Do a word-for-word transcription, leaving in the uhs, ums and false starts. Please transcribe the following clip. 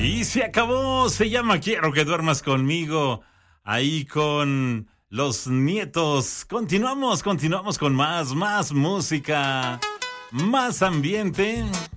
Y se acabó, se llama Quiero que duermas conmigo. Ahí con los nietos. Continuamos, continuamos con más, más música, más ambiente.